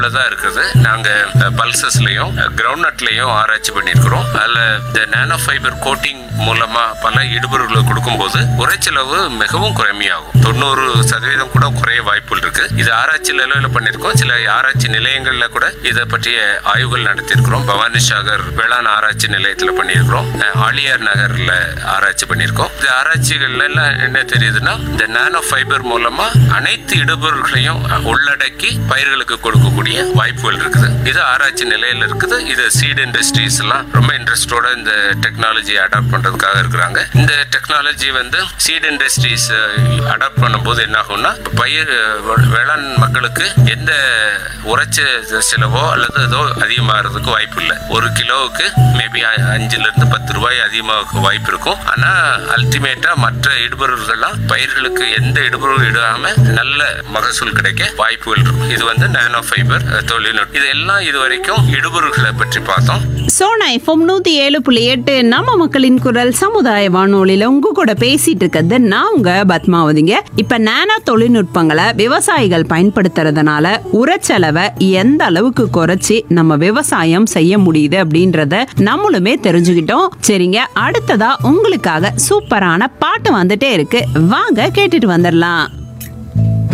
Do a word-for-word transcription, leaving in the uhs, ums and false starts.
தான் இருக்குது. நாங்க பல்சஸ்லயும் கிரவுண்ட் நட்லயும் ஆராய்ச்சி பண்ணிருக்கிறோம். அதுல இந்த நானோ ஃபைபர் கோட்டிங் மூலமா பல இடுபொருட்களை கொடுக்கும்போது உரைச்செலவு மிகவும் குறைமையாகும். தொண்ணூறு சதவீதம் கூட குறைய வாய்ப்புகள் இருக்கு. இது ஆராய்ச்சி நிலையில பண்ணிருக்கோம். சில ஆராய்ச்சி நிலையங்கள்ல கூட இதை பற்றிய ஆய்வுகள் நடத்திருக்கிறோம். பவானி சாகர் வேளாண் ஆராய்ச்சி நிலையத்துல பண்ணிருக்கிறோம். ஆலியார் நகர்ல ஆராய்ச்சி பண்ணிருக்கோம். இந்த ஆராய்ச்சிகள்ல எல்லாம் என்ன தெரியுதுன்னா, இந்த நானோ ஃபைபர் மூலமா அனைத்து இடுபொருட்களையும் உள்ளடக்கி பயிர்களுக்கு கொடுக்கக்கூடிய வாய்ப்புகள் இருக்குது. இது ஆராய்ச்சி நிலையில இருக்குது. இது சீட் இண்டஸ்ட்ரீஸ் எல்லாம் ரொம்ப இன்ட்ரெஸ்டோட இந்த டெக்னாலஜி அடாப்ட் பண்றதுக்காக இருக்கிறாங்க. இந்த டெக்னாலஜி வந்து சீட் இண்டஸ்ட்ரீஸ் அடாப்ட் பண்ணும்போது என்ன ஆகும்னா, பயிர் வேளாண் மக்களுக்கு எந்த உரைச்ச செலவோ அல்லது ஏதோ அதிகமாகிறதுக்கு வாய்ப்பு இல்லை. ஒரு கிலோவுக்கு மேபி அஞ்சுல இருந்து பத்து ரூபாய் அதிகமாக வாய்ப்பு இருக்கும். ஆனா அல்டிமேட்டா மற்ற இடுபொருள்கள்லாம் பயிர்களுக்கு எந்த இடுபொருள் இடாம நல்ல மகசூல் கிடைக்க வாய்ப்புகள் இருக்கும். இது வந்து நானோ ஃபைபர் தொழில்நுட்பம். இதெல்லாம் இதுவரைக்கும் இடுபொருள்களை பற்றி பார்த்தோம். சோனா எஃப்எம் நூத்தி ஏழு புள்ளி எட்டு நம்ம மக்களின் குரல் சமுதாய வானொலியில உங்க கூட பேசிட்டு இருக்கிறது நான் உங்க பத்மாவதிங்க. இப்ப நானோ தொழில்நுட்பங்களை விவசாயிகள் பயன்படுத்துறதுனால உரச்செலவை எந்த அளவுக்கு குறைச்சி நம்ம விவசாயம் செய்ய முடியுது அப்படின்றத நம்மளுமே தெரிஞ்சுக்கிட்டோம். சரிங்க, அடுத்ததா உங்களுக்காக சூப்பரான பாட்டு வந்துட்டே இருக்கு. வாங்க கேட்டுட்டு வந்துடலாம்.